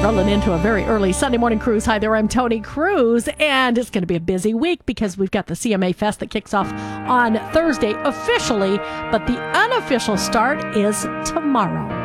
Rolling into a very early Sunday morning cruise. Hi there, I'm Tony Cruz, and it's going to be a busy week because we've got the CMA Fest that kicks off on Thursday officially, but the unofficial start is tomorrow.